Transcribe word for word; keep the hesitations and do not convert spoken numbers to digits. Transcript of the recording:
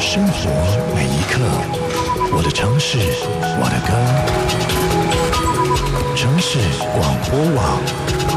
生活每一刻，我的城市，我的歌。城市广播网。